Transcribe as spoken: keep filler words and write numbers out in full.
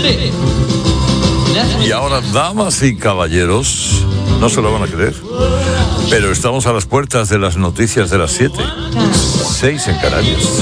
Y ahora, damas y caballeros, no se lo van a creer, pero estamos a las puertas de las noticias de las siete, seis en Canarias.